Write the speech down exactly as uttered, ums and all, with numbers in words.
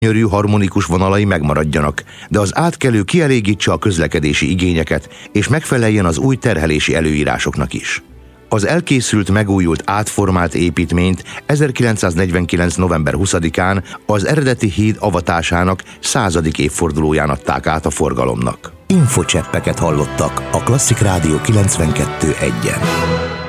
gyönyörű harmonikus vonalai megmaradjanak, de az átkelő kielégítse a közlekedési igényeket, és megfeleljen az új terhelési előírásoknak is. Az elkészült, megújult, átformált építményt ezerkilencszáznegyvenkilenc november huszadikán az eredeti híd avatásának századik évfordulóján adták át a forgalomnak. Infocseppeket hallottak a Klasszik Rádió kilencvenkettő egyen.